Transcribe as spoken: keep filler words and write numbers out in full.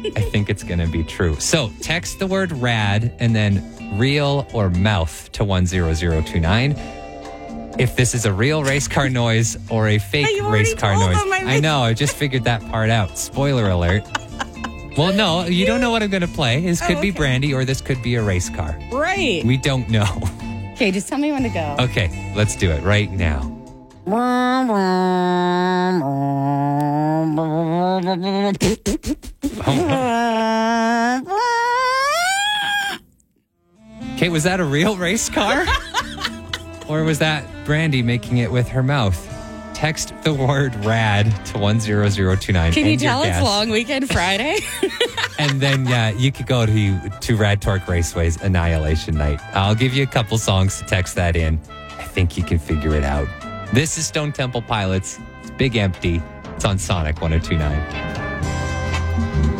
I think it's going to be true. So text the word rad and then real or mouth to one zero zero two nine. If this is a real race car noise or a fake You race already car told noise. them, I I know, I just figured that part out. Spoiler alert. Well, no, you don't know what I'm going to play. This could Oh, be okay. Brandy or this could be a race car. Right. We don't know. Okay, just tell me when to go. Okay, let's do it right now. Okay, was that a real race car? Or was that Brandy making it with her mouth? Text the word rad to one zero zero two nine. Can you tell it's Long Weekend Friday? And then yeah, you could go to, to Rad Torque Raceway's Annihilation Night. I'll give you a couple songs to text that in. I think you can figure it out. This is Stone Temple Pilots. It's Big Empty. It's on Sonic one oh two point nine.